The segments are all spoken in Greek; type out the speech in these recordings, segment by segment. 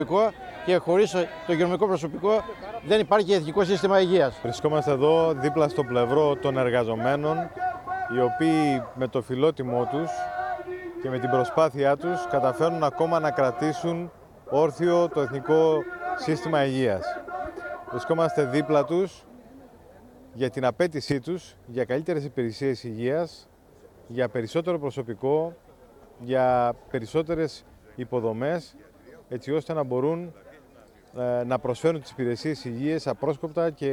Και χωρίς το υγειονομικό προσωπικό δεν υπάρχει εθνικό σύστημα υγείας. Βρισκόμαστε εδώ δίπλα στο πλευρό των εργαζομένων, οι οποίοι με το φιλότιμό τους και με την προσπάθειά τους καταφέρνουν ακόμα να κρατήσουν όρθιο το εθνικό σύστημα υγείας. Βρισκόμαστε δίπλα τους για την απέτησή τους για καλύτερες υπηρεσίες υγείας, για περισσότερο προσωπικό, για περισσότερες υποδομές, έτσι ώστε να μπορούν να προσφέρουν τις υπηρεσίες υγείας απρόσκοπτα και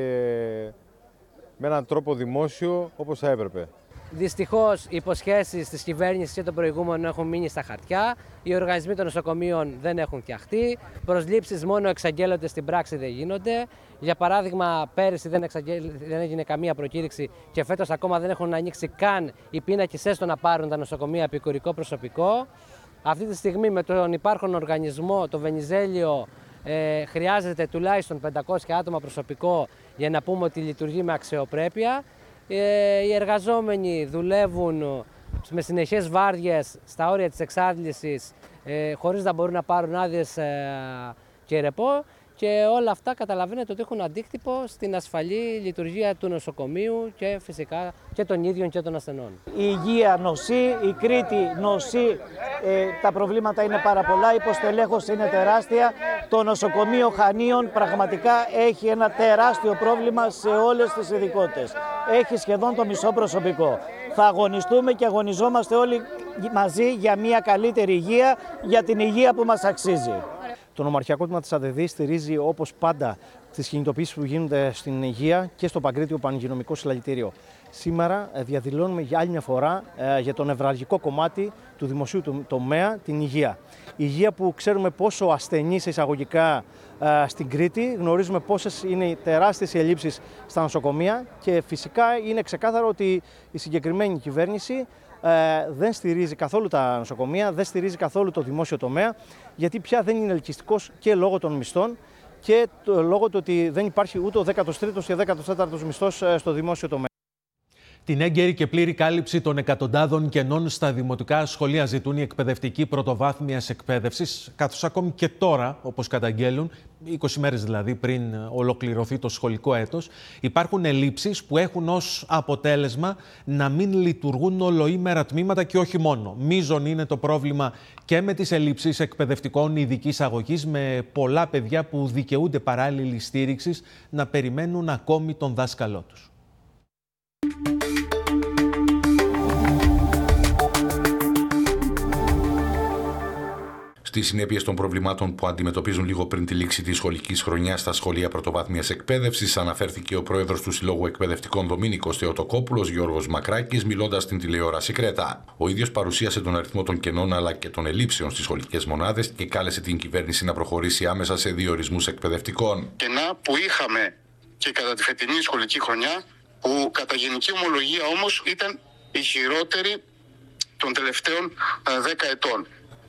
με έναν τρόπο δημόσιο όπως θα έπρεπε. Δυστυχώς οι υποσχέσεις της κυβέρνησης και των προηγούμενων έχουν μείνει στα χαρτιά, οι οργανισμοί των νοσοκομείων δεν έχουν φτιαχτεί, προσλήψεις μόνο εξαγγέλλονται, στην πράξη δεν γίνονται. Για παράδειγμα, πέρυσι δεν έγινε καμία προκήρυξη και φέτος ακόμα δεν έχουν ανοίξει καν οι πίνακες έστω να πάρουν τα νοσοκομεία επικουρικό προσωπικό. Αυτή τη στιγμή με τον υπάρχον οργανισμό, το Βενιζέλιο, χρειάζεται τουλάχιστον 500 άτομα προσωπικό για να πούμε ότι λειτουργεί με αξιοπρέπεια. Οι εργαζόμενοι δουλεύουν με συνεχές βάρδιες στα όρια της εξάντλησης χωρίς να μπορούν να πάρουν άδειες και ρεπό και όλα αυτά καταλαβαίνετε ότι έχουν αντίκτυπο στην ασφαλή λειτουργία του νοσοκομείου και φυσικά και των ίδιων και των ασθενών. Η υγεία νοσεί, η Κρήτη νοσεί, τα προβλήματα είναι πάρα πολλά, η υποστελέχωση είναι τεράστια. Το νοσοκομείο Χανίων πραγματικά έχει ένα τεράστιο πρόβλημα σε όλες τις ειδικότητες. Έχει σχεδόν το μισό προσωπικό. Θα αγωνιστούμε και αγωνιζόμαστε όλοι μαζί για μια καλύτερη υγεία, για την υγεία που μας αξίζει. Το Νομαρχιακό Τμήμα της ΑΔΔ στηρίζει όπως πάντα τις κινητοποιήσεις που γίνονται στην υγεία και στο Παγκρίτιο Πανηγειονομικό Συλλαλητήριο. Σήμερα διαδηλώνουμε για άλλη μια φορά για το νευραλγικό κομμάτι του δημοσίου τομέα, την υγεία. Η υγεία που ξέρουμε πόσο ασθενή σε εισαγωγικά στην Κρήτη, γνωρίζουμε πόσες είναι οι τεράστιες ελλείψεις στα νοσοκομεία και φυσικά είναι ξεκάθαρο ότι η συγκεκριμένη κυβέρνηση δεν στηρίζει καθόλου τα νοσοκομεία, δεν στηρίζει καθόλου το δημόσιο τομέα, γιατί πια δεν είναι ελκυστικός και λόγω των μισθών και λόγω του ότι δεν υπάρχει ούτε ο 13ος και 14ος μισθός στο δημόσιο τομέα. Την έγκαιρη και πλήρη κάλυψη των εκατοντάδων κενών στα δημοτικά σχολεία ζητούν οι εκπαιδευτικοί πρωτοβάθμιας εκπαίδευσης, καθώς ακόμη και τώρα, όπως καταγγέλουν, 20 μέρες δηλαδή πριν ολοκληρωθεί το σχολικό έτος, υπάρχουν ελλείψεις που έχουν ως αποτέλεσμα να μην λειτουργούν ολοήμερα τμήματα και όχι μόνο. Μείζον είναι το πρόβλημα και με τις ελλείψεις εκπαιδευτικών ειδικής αγωγής, με πολλά παιδιά που δικαιούνται παράλληλη στήριξης να περιμένουν ακόμη τον δάσκαλό τους. Στις συνέπειες των προβλημάτων που αντιμετωπίζουν λίγο πριν τη λήξη της σχολικής χρονιάς στα σχολεία πρωτοβάθμιας εκπαίδευσης, αναφέρθηκε ο πρόεδρος του Συλλόγου Εκπαιδευτικών Δομήνικος Θεοτοκόπουλος, Γιώργος Μακράκης, μιλώντας στην τηλεόραση Κρέτα. Ο ίδιος παρουσίασε τον αριθμό των κενών αλλά και των ελλείψεων στις σχολικές μονάδες και κάλεσε την κυβέρνηση να προχωρήσει άμεσα σε διορισμούς εκπαιδευτικών. Κενά που είχαμε και κατά τη φετινή σχολική χρονιά, που κατά γενική ομολογία όμως ήταν η χειρότερη των τελευταίων 10 ετών.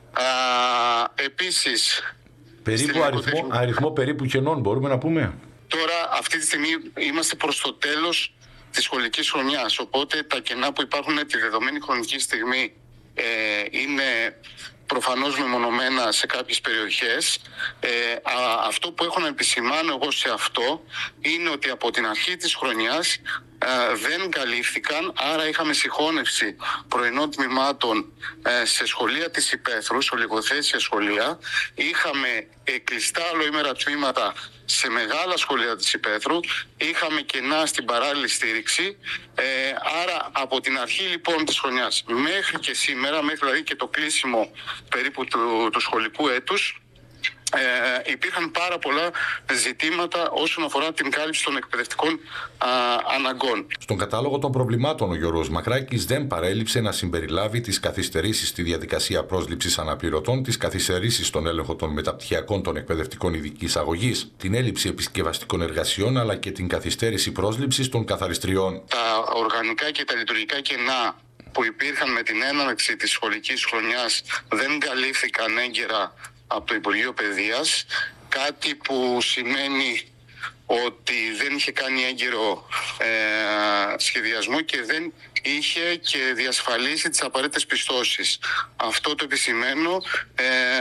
Επίσης, περίπου αριθμό περίπου κενών μπορούμε να πούμε. Τώρα αυτή τη στιγμή είμαστε προς το τέλος της σχολικής χρονιάς, οπότε τα κενά που υπάρχουν τη δεδομένη χρονική στιγμή είναι προφανώς μεμονωμένα σε κάποιες περιοχές. Αυτό που έχω να επισημάνω εγώ σε αυτό είναι ότι από την αρχή της χρονιάς δεν καλύφθηκαν, άρα είχαμε συγχώνευση πρωινών τμήματων σε σχολεία της υπαίθρου, σε ολιγοθέσια σχολεία. Είχαμε κλειστά ολοήμερα τμήματα σε μεγάλα σχολεία της υπαίθρου. Είχαμε κενά στην παράλληλη στήριξη. Άρα από την αρχή λοιπόν της χρονιάς μέχρι και σήμερα, μέχρι δηλαδή και το κλείσιμο περίπου του σχολικού έτους, υπήρχαν πάρα πολλά ζητήματα όσον αφορά την κάλυψη των εκπαιδευτικών αναγκών. Στον κατάλογο των προβλημάτων, ο Γιώργος Μακράκης δεν παρέλειψε να συμπεριλάβει τις καθυστερήσεις στη διαδικασία πρόσληψης αναπληρωτών, τις καθυστερήσεις στον έλεγχο των μεταπτυχιακών των εκπαιδευτικών ειδικής αγωγής, την έλλειψη επισκευαστικών εργασιών αλλά και την καθυστέρηση πρόσληψης των καθαριστριών. Τα οργανικά και τα λειτουργικά κενά που υπήρχαν με την έναρξη της σχολικής χρονιάς δεν καλύφθηκαν έγκαιρα από το Υπουργείο Παιδείας, κάτι που σημαίνει ότι δεν είχε κάνει έγκαιρο σχεδιασμό και δεν είχε και διασφαλίσει τις απαραίτητες πιστώσεις. Αυτό το επισημαίνω